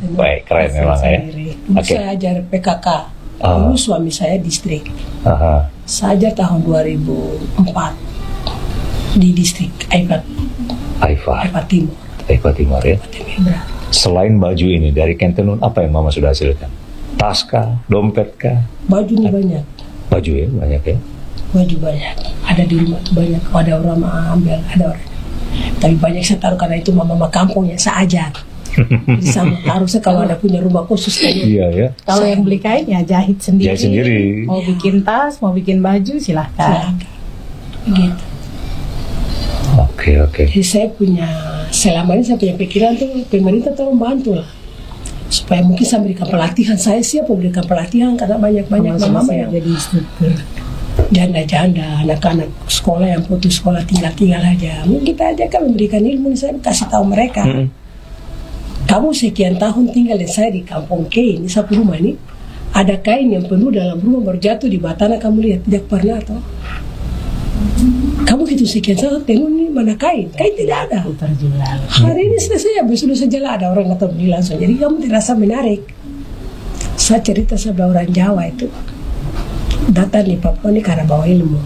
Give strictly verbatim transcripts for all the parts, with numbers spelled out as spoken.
Baik, keren hasil memang ya. sendiri. Dulu Oke. saya ajar P K K. Ah. Dulu suami saya distrik. Aha. Saya ajar tahun dua ribu empat di distrik Aipat, Aifa, Aipat Timur. Aifa Timur ya. Timur. Selain baju ini dari kain tenun, apa yang Mama sudah hasilkan? Tas kah? Dompet kah? Baju ini banyak, Baju ya, banyak ya. baju banyak. Ada di rumah tuh banyak. Kalau ada orang mau ambil, ada orang. Tapi banyak saya taruh karena itu mama-mama kampung yang saya ajar. Jadi sama harusnya kalau ada punya rumah khusus kayak Iya ya. Kalau yang beli kain ya jahit sendiri. Jahit sendiri. Mau bikin tas, mau bikin baju silahkan. gitu. Oke oke. Jadi saya punya, selama ini saya punya pikiran tuh pemerintah tolong bantu lah. Supaya mungkin saya berikan pelatihan, saya siap memberikan pelatihan karena banyak-banyak Sama mama saya yang jadi instruktur. janda-janda, anak-anak sekolah yang putus sekolah tinggal-tinggal aja. Mungkin kita aja kan memberikan ilmu, saya kasih tahu mereka. Mm-mm. Kamu sekian tahun tinggal dan saya di kampung K ini, satu rumah ini, ada kain yang penuh dalam rumah baru jatuh di batana, kamu lihat, tidak pernah toh. Kamu gitu sekian tahun tenun ini mana kain? Kain tidak ada. Putar jual. Hari ini selesai, besok saja lah ada orang atau beli langsung. Jadi kamu terasa menarik. Saya cerita sebelah orang Jawa itu datang di Papua ini karena bawa ilmu.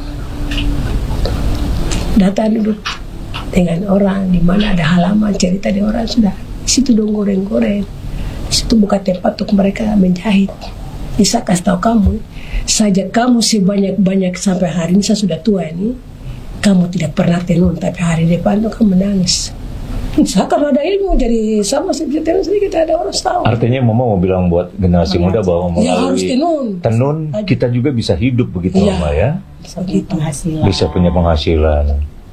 Datang duduk dengan orang di mana ada halaman cerita di orang sudah. Di situ dong goreng-goreng. Di situ buka tempat untuk mereka menjahit. Bisa kasih tahu kamu, saja kamu sebanyak-banyak sampai hari ini saya sudah tua ini, kamu tidak pernah tenun, tapi hari depan tuh kamu menangis. Saya karena ada ilmu, jadi sama saya bisa tenun sedikit, ada orang tahu. Artinya Mama mau bilang buat generasi muda bahwa Ya, harus melalui tenun. tenun kita juga bisa hidup begitu Iya. Mama ya. Bisa punya penghasilan. Bisa punya penghasilan.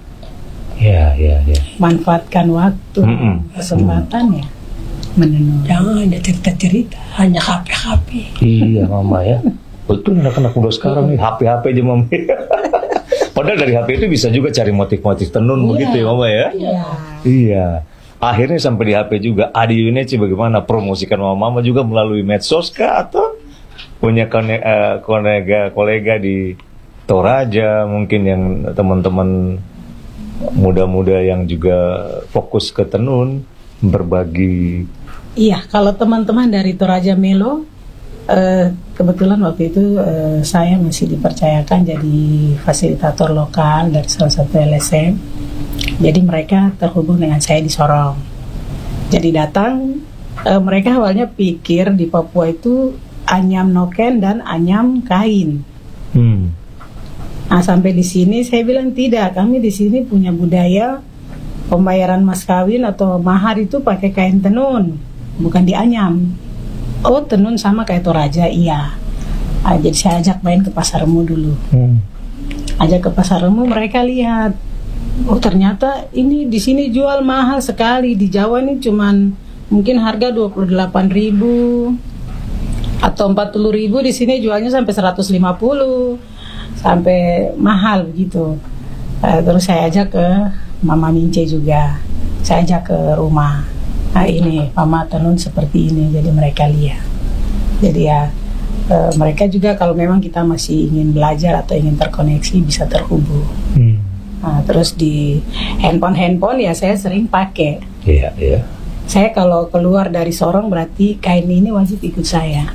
Ya ya ya. Manfaatkan waktu, Mm-mm. kesempatan ya menenun. Jangan hanya cerita-cerita, hanya H P-H P. Iya Mama ya. Betul anak-anak muda sekarang nih H P H P aja Mama. Padahal dari H P itu bisa juga cari motif-motif tenun Iya. begitu ya Mama ya. Iya. Iya. Akhirnya sampai di H P juga. Adi Yuneci bagaimana promosikan Mama juga melalui medsos kah atau punya kone- eh, kolega kolega di Toraja mungkin yang teman-teman muda-muda yang juga fokus ke tenun berbagi. Iya, kalau teman-teman dari Toraja Melo, eh, kebetulan waktu itu eh, saya masih dipercayakan jadi fasilitator lokal dari salah satu L S M. Jadi mereka terhubung dengan saya di Sorong. Jadi datang, eh, mereka awalnya pikir di Papua itu anyam noken dan anyam kain. Hmm. Nah, sampai di sini saya bilang tidak, kami di sini punya budaya pembayaran mas kawin atau mahar itu pakai kain tenun, bukan dianyam. Oh, tenun sama kayak Toraja, iya. Ah, jadi saya ajak main ke Pasar Remu dulu. Hmm. Ajak ke Pasar Remu, mereka lihat. Oh, ternyata ini di sini jual mahal sekali. Di Jawa ini cuman mungkin harga dua puluh delapan ribu atau empat puluh ribu, di sini jualnya sampai seratus lima puluh. Sampai mahal begitu. Uh, terus saya ajak ke Mama Mince juga. Saya ajak ke rumah. Nah, ini Mama tenun seperti ini, jadi mereka lihat. Jadi ya uh, mereka juga kalau memang kita masih ingin belajar atau ingin terkoneksi bisa terhubung. Hmm. Nah, terus di handphone-handphone ya saya sering pakai. Iya, iya. Saya kalau keluar dari Sorong berarti kain ini wajib ikut saya.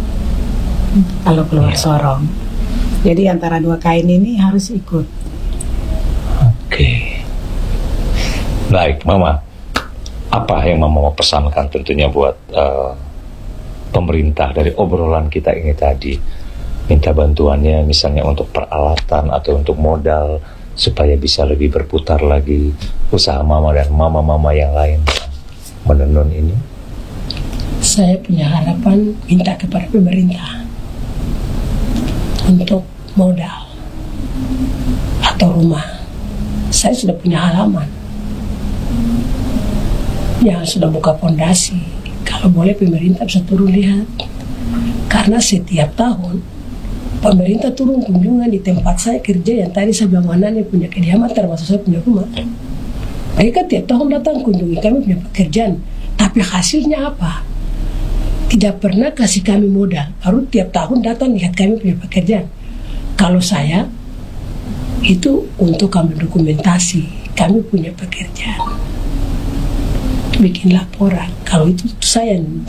Kalau keluar Iya. Sorong. Jadi antara dua kain ini harus ikut. Oke. Baik, Mama. Apa yang Mama mau pesankan tentunya buat uh, pemerintah dari obrolan kita ini tadi? Minta bantuannya misalnya untuk peralatan atau untuk modal supaya bisa lebih berputar lagi usaha Mama dan mama-mama yang lain menenun ini. Saya punya harapan minta kepada pemerintah untuk modal atau rumah. Saya sudah punya halaman yang sudah buka fondasi. Kalau boleh pemerintah bisa turun lihat, karena setiap tahun pemerintah turun kunjungan di tempat saya kerja yang tadi saya bilang mana nih punya kediaman termasuk saya punya rumah. Mereka tiap tahun datang kunjungi kami punya pekerjaan, tapi hasilnya apa? Tidak pernah kasih kami modal, baru tiap tahun datang lihat kami punya pekerjaan. Kalau saya itu untuk kami dokumentasi, kami punya pekerjaan, bikin laporan. Kalau itu saya